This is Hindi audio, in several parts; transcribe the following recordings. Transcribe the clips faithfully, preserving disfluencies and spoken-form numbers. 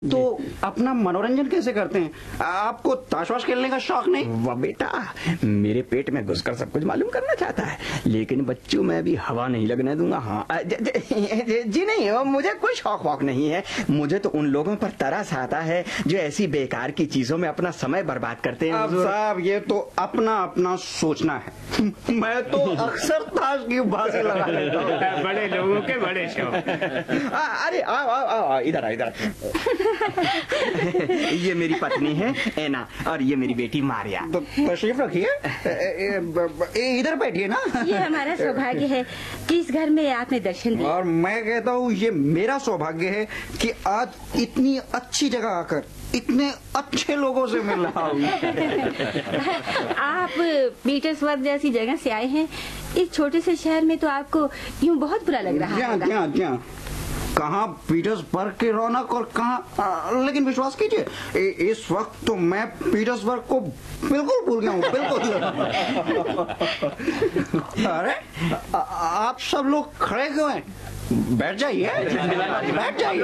तो अपना मनोरंजन कैसे करते हैं? आपको ताशवाश खेलने का शौक नहीं? वाह बेटा, मेरे पेट में घुसकर सब कुछ मालूम करना चाहता है, लेकिन बच्चों में भी हवा नहीं लगने दूंगा। हाँ ज, ज, ज, जी नहीं, मुझे कोई शौक वौक नहीं है। मुझे तो उन लोगों पर तरस आता है जो ऐसी बेकार की चीजों में अपना समय बर्बाद करते हैं। अब साहब, ये तो अपना अपना सोचना है। मैं तो अक्सर ताश की बाजी लगा लेता हूँ। बड़े लोगों के बड़े शौक। अरे आओ आओ आओ, इधर आ इधर। ये मेरी पत्नी है ऐना और ये मेरी बेटी मारिया। तो तशरीफ रखिए, इधर बैठिए ना। ये हमारा सौभाग्य है कि इस घर में आपने दर्शन दिया। और मैं कहता हूँ ये मेरा सौभाग्य है कि आज इतनी अच्छी जगह आकर इतने अच्छे लोगों से मिल रहा हूँ। आप पीटर्सबर्ग जैसी जगह से आए हैं, इस छोटे से शहर में तो आपको यूँ बहुत बुरा लग रहा है। क्या क्या कहाँ पीटर्सबर्ग की रौनक और कहाँ, लेकिन विश्वास कीजिए इस वक्त तो मैं पीटर्सबर्ग को बिल्कुल भूल गया हूँ, बिल्कुल। अरे आप सब लोग खड़े क्यों हैं? बैठ जाइए, बैठ जाइए।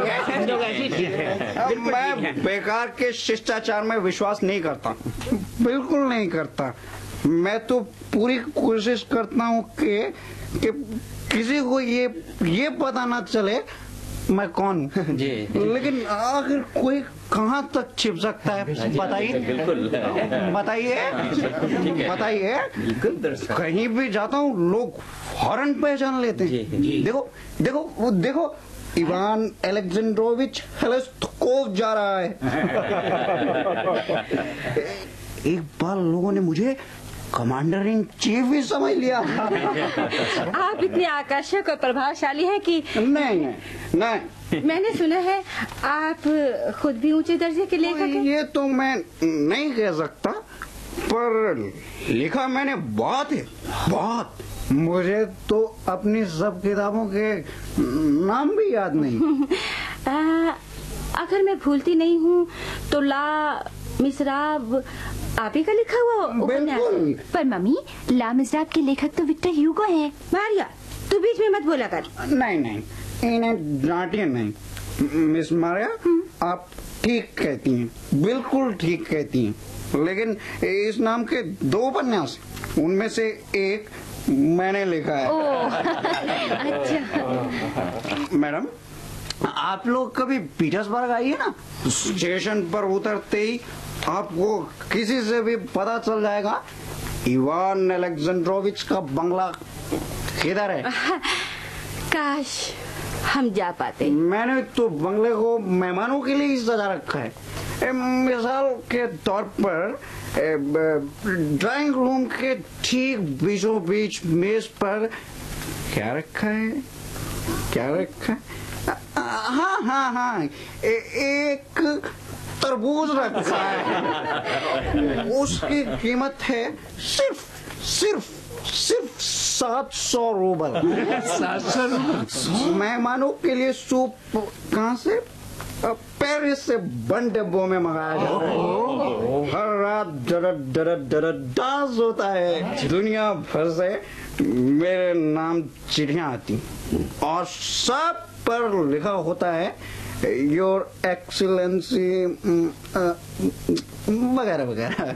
मैं बेकार के शिष्टाचार में विश्वास नहीं करता, बिल्कुल नहीं करता। मैं तो पूरी कोशिश करता हूँ कि, कि किसी को ये ये पता ना चले मैं कौन हूँ। जी, लेकिन आखिर कोई कहाँ तक छिप सकता है? बताइए, बिल्कुल बताइए, बताइए। कहीं भी जाता हूँ लोग फौरन पहचान लेते हैं। देखो देखो वो देखो, इवान एलेक्जेंड्रोविच हेलेस्टकोव जा रहा है। एक बार लोगों ने मुझे कमांडर इन चीफ भी समझ लिया। आप इतने आकर्षक और प्रभावशाली हैं कि नहीं नहीं नहीं। मैंने सुना है आप खुद भी ऊंचे दर्जे के लेखक हैं। ये तो मैं नहीं कह सकता, पर लिखा मैंने बहुत है, बहुत। मुझे तो अपनी सब किताबों के नाम भी याद नहीं। आ, अगर मैं भूलती नहीं हूँ तो ला मिसराब आप ही का लिखा हुआ उपन्यास है। पर मम्मी, ला मिसराब के लेखक तो विक्टर ह्यूगो हैं। मारिया, तू बीच में मत बोला कर। नहीं नहीं, इन्हें डांटिए नहीं। मिस मारिया, आप ठीक कहती हैं, बिल्कुल ठीक कहती हैं, लेकिन इस नाम के दो उपन्यास, उनमें से एक मैंने लिखा है। अच्छा। मैडम, आप लोग कभी पीटर्सबर्ग आइए ना, स्टेशन पर उतरते ही आपको किसी से भी पता चल जाएगा इवान एलेक्जेंड्रोविच का बंगला किधर है। काश हम जा पाते। मैंने तो बंगले को मेहमानों के लिए ही सजा रखा है। मिसाल के तौर पर ड्राइंग रूम के ठीक बीचों बीच मेज पर क्या रखा है, क्या रखा है? हाँ हाँ हाँ, ए, एक तरबूज रखा है। उसकी कीमत है सिर्फ सिर्फ सिर्फ सात सौ रूबल। सात सौ रूबल मेहमानों के लिए सूप कहाँ से? पेरिस से बंद डिब्बों में मंगाया जाता है। हर रात डरट डरट डरट डांस होता है। दुनिया भर से मेरे नाम चिट्ठियां आती और सब पर लिखा होता है योर एक्सीलेंसी वगैरह वगैरह।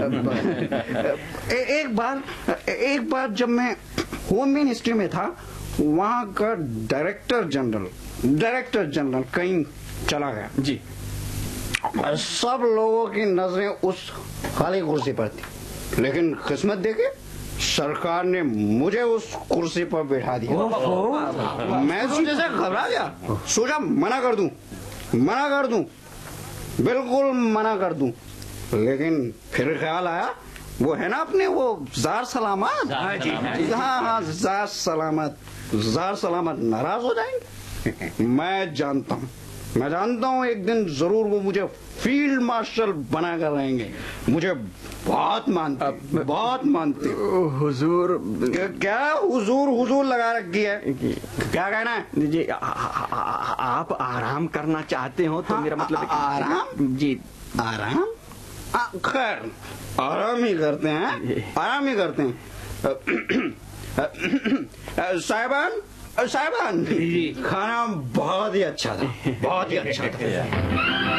एक बार एक बार जब मैं होम मिनिस्ट्री में था, वहाँ का डायरेक्टर जनरल डायरेक्टर जनरल कहीं चला गया। जी, सब लोगों की नजरें उस खाली कुर्सी पर थी, लेकिन किस्मत देखे सरकार ने मुझे उस कुर्सी पर बैठा दिया। मैं तो जैसे घबरा गया, सोचा मना कर दूं, मना कर दूं, बिल्कुल मना कर दूं, लेकिन फिर ख्याल आया वो है ना अपने वो जार सलामत। हाँ हाँ, जार सलामत, जार सलामत नाराज हो जाएंगे। मैं जानता हूँ मैं जानता हूँ एक दिन जरूर वो मुझे फील्ड मार्शल बना कर रहेंगे। मुझे बहुत मानते, बहुत मानते। हुजूर, क्या हुजूर हुजूर लगा रखी है? क्या कहना है? जी, आ, आ, आ, आप आराम करना चाहते हो तो? हाँ, मेरा मतलब आ, आराम? जी, आराम? खैर, आराम ही करते हैं, आराम ही करते हैं। साहिबान साहिबान, खाना बहुत ही अच्छा था, बहुत ही अच्छा था।